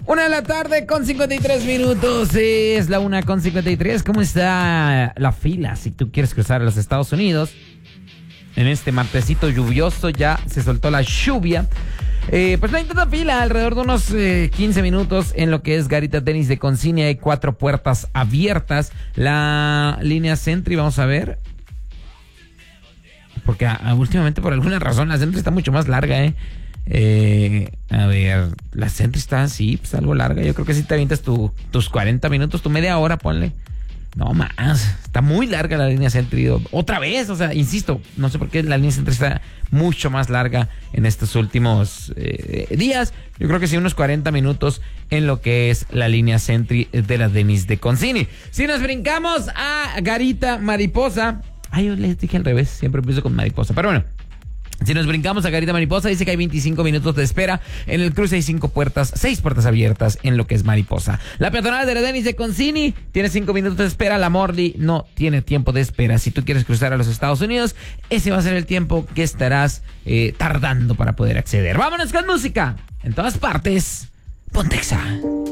1:53 p.m. Es la 1:53 p.m. ¿Cómo está la fila? Si tú quieres cruzar a los Estados Unidos en este martesito lluvioso, ya se soltó la lluvia. Pues no hay tanta fila, alrededor de unos 15 minutos en lo que es Garita Tenis de Concini. Hay 4 puertas abiertas. La línea Sentry, vamos a ver. Porque últimamente, por alguna razón, la Sentry está mucho más larga, a ver, la Sentry está así, pues algo larga. Yo creo que si te avientas tus 40 minutos, tu media hora, ponle. No más, está muy larga la línea Sentry. Otra vez, o sea, insisto, no sé por qué la línea Sentry está mucho más larga en estos últimos días. Yo creo que sí, unos 40 minutos en lo que es la línea Sentry de la Tenis de Concini. Si nos brincamos a Garita Mariposa. Ay, yo les dije al revés, siempre empiezo con Mariposa, pero bueno. Si nos brincamos a Garita Mariposa, dice que hay 25 minutos de espera. En el cruce hay 6 puertas abiertas en lo que es Mariposa. La peatonal de la Tenis de Concini tiene 5 minutos de espera. La Morley no tiene tiempo de espera. Si tú quieres cruzar a los Estados Unidos, ese va a ser el tiempo que estarás tardando para poder acceder. Vámonos con música. En todas partes, Pontexa.